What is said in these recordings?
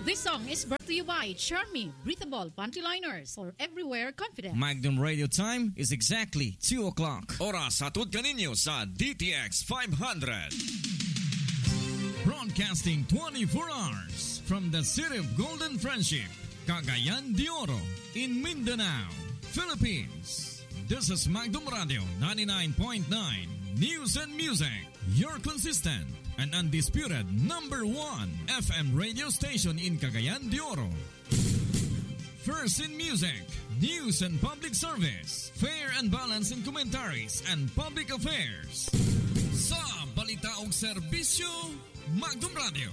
This song is brought to you by Charmy Breathable Panty Liners for Everywhere Confidence. Magnum Radio time is exactly 2 o'clock. Oras hatod kaninyo sa DTX 500. Broadcasting 24 hours from the city of Golden Friendship, Cagayan de Oro, in Mindanao, Philippines. This is Magnum Radio 99.9 News and Music, your consistent and undisputed number 1 FM radio station in Cagayan de Oro. First in music, news and public service, fair and balanced in commentaries and public affairs. Sa balita ug serbisyo, Magnum Radio.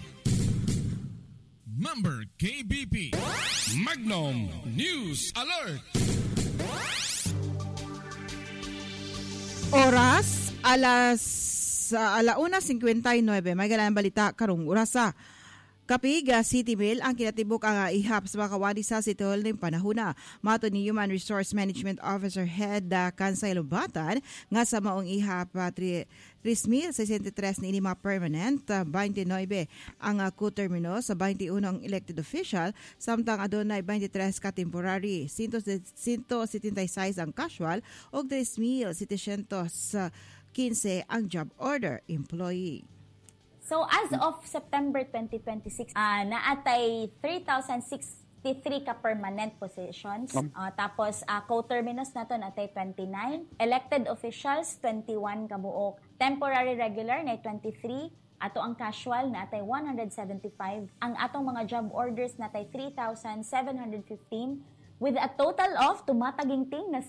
Member KBP. Magnum News Alert. Oras alas 1:59. May ganang balita karong orasa. Kapiga City Mill ang kinatibok ang ihap sa makawali sa City Hall ng panahuna. Mato ni Human Resource Management Officer Head Kansay Lubatan nga sa maong ihap 3,063 ni inima permanent, 29 ang co-termino sa 21 ang elected official, samtang adunay 23 ka temporary, 176 ang casual ug 3,715 ang job order employee. So as of September 2026, naatay 3,063 ka permanent positions. Tapos co-terminus nato natay 29, elected officials 21 ka buok, temporary regular na 23, ato ang casual natay 175, ang atong mga job orders natay 3,715 with a total of tumataginting na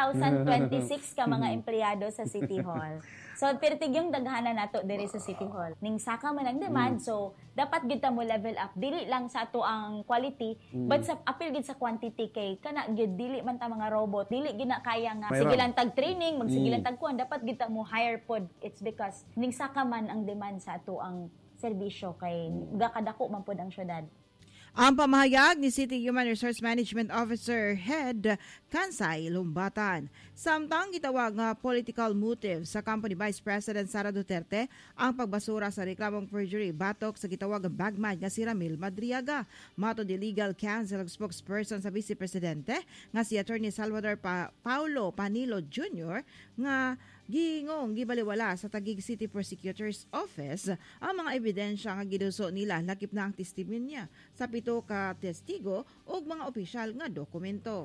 7,026 ka mga empleyado sa City Hall. So, pertig yung daghanan nato diri sa City Hall. Ning saka man ang demand, so dapat gid ta mo level up. Dili lang sa ato ang quality, but sa apil gid sa quantity kay kana gid dili man ta mga robot, dili gid na kaya nga sige lang tag training, magsige lang tag kuan, dapat gid ta mo hire pod. It's because ning saka man ang demand sa ato ang serbisyo kay gakadako man pod ang syudad. Ang pamahayag ni City Human Resource Management Officer Head Kansay Lumbatan. Samtang gitawag nga political motive sa company Vice President Sara Duterte ang pagbasura sa reklamong perjury batok sa gitawag nga bagman nga si Ramil Madriaga. Mato di legal counsel ug spokesperson sa Vice Presidente nga si Attorney Salvador Paulo Panilo Jr. nga gingong gibaliwala sa Taguig City Prosecutor's Office ang mga ebidensya nga giduso nila lakip na ang testimonya sa 7 ka testigo o mga opisyal nga dokumento.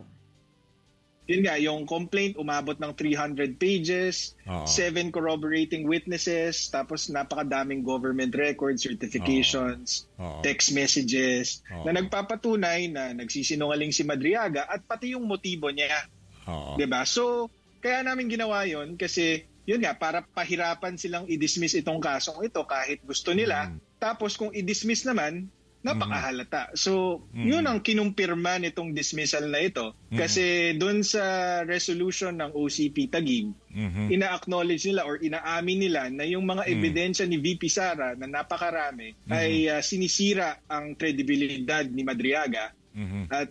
Yun nga, yung complaint umabot ng 300 pages, 7 corroborating witnesses, tapos napakadaming government records, certifications, text messages, na nagpapatunay na nagsisinungaling si Madriaga at pati yung motibo niya. Diba? So, kaya namin ginawa yon kasi yun nga, para pahirapan silang i-dismiss itong kasong ito kahit gusto nila. Tapos kung i-dismiss naman, napakahalata. So, yun ang kinumpirma nitong dismissal na ito. Kasi doon sa resolution ng OCP Taguig, ina-acknowledge nila or inaamin nila na yung mga ebidensya ni VP Sara na napakarami ay sinisira ang credibilidad ni Madriaga. At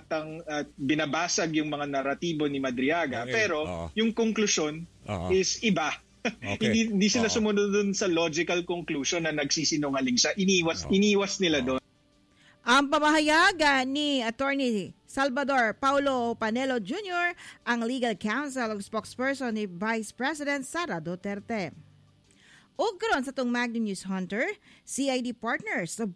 binabasag yung mga naratibo ni Madriaga. Pero yung conclusion is iba. Okay. Hindi sila sumunod dun sa logical conclusion na nagsisinungaling siya. Iniwas nila doon. Ang pamahayag ni Attorney Salvador Paulo Panelo Jr., ang legal counsel o spokesperson ni Vice President Sara Duterte. O karon sa itong Magnum News Hunter, CID Partners o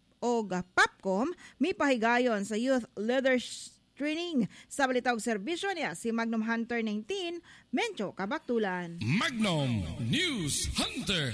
PAPCOM may pahigayon sa Youth Leaders Training sa balitawag serbisyo niya si Magnum Hunter 19, Mencho Kabaktulan. Magnum News Hunter.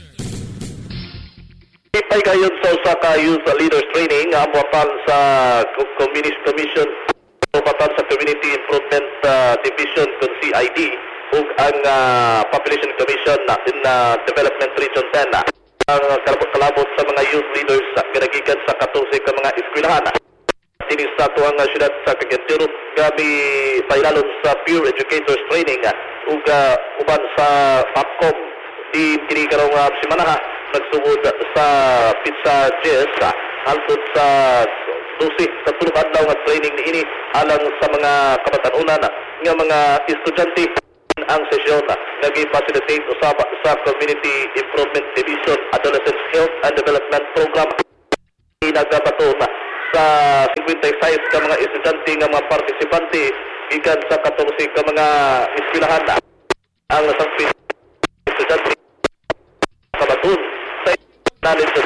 Pahigayon sa usa ka Youth Leaders Training ang muapal sa Communist Commission o muapal sa Community Improvement Division kung CID ug ang Population Commission in Development Region 10. Ang kalabot sa mga youth leaders ginagikan sa 14 ka mga eskwelahan. Dinis sa tuwang syudad sa Cagayan de Oro gabi pailalon sa Pure Educators Training ug uban sa PAPCOM di kini karong semana nagsugod sa Pizza Jazz hangtod sa 12 sa tulong adlaw nga training niini alang sa mga kabatan-unan nga mga estudyante. Ang sesyon nag-facilitate usab sa Community Improvement Division Adolescent Health and Development Program. Nagabaton sa 56 ka mga estudyante nga mga partisipante gikan sa 14 ka mga eskwelahan ang nasangpit estudyante kabatun sa knowledge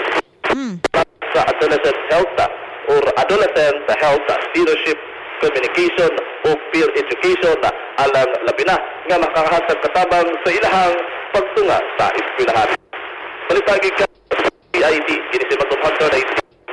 sa adolescent health or adolescent health leadership communication o peer education alang labi na nga makakahatag katabang sa ilahang pagtunga sa eskwelahan. Palitagi ka CID kini si Magnum Hunter na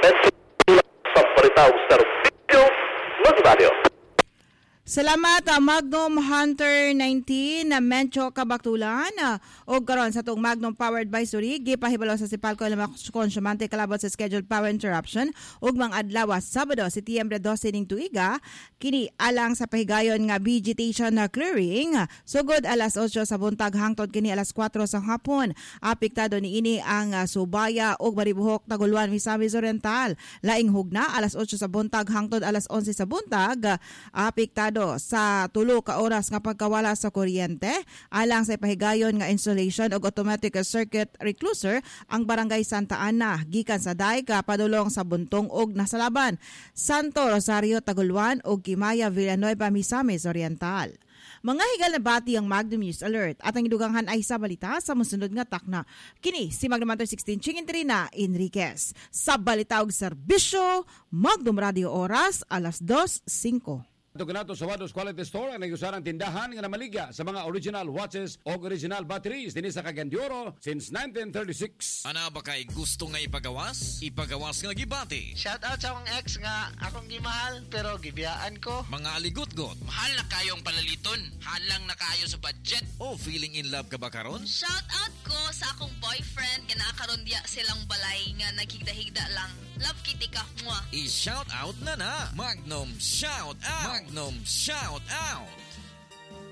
sa Paritaw Serbio Magdalio. Salamat Magnum Hunter 19 na Mencho Kabaktulan o karon sa tong Magnum Power Advisory gipahibalo sa Sipalco na konsyumante kalabot sa scheduled power interruption ug mga adlaw Sabado Setyembre 12 ning tuiga kini alang sa pahigayon nga vegetation clearing sugod alas 8 sa buntag hangtod kini alas 4 sa hapon. Apektado niini ang Subaya ug Maribohok, Taguluan, Misamis Oriental. Laing hugna alas 8 sa buntag hangtod alas 11 sa buntag apektado sa 3 ka oras nga pagkawala sa kuryente alang sa pahigayon nga installation og automatic circuit recluser ang Barangay Santa Ana gikan sa Dayka padulong sa Buntong ug Nasalaban, Santo Rosario, Taguluan ug Kimaya, Villanueva, Misamis Oriental. Mga higal na bati ang Magnum News Alert at ang iduganghan ay sa balita sa musunod nga takna. Kini si Magnum 16 Chingintrina Enriquez sa balita og serbisyo Magnum Radio Oras alas 2:05. Ganato sa Wados Quality Store ang nagusarang tindahan nga namaligya sa mga original watches o original batteries din sa Cagayan since 1936. Ana ba kay gusto nga ipagawas? Ipagawas nga gibati. Shout out sa akong ex nga akong gimahal pero gibiyaan ko. Mga aligot-got. Mahal na kayong palaliton. Halang na kayo sa budget. O feeling in love ka ba karon? Shout out ko sa akong boyfriend nga nakakaroon diya silang balay nga naghigda-higda lang. Love kitty ka mo. I-shout out na. Magnum Shout Out. Magnum Shout Out.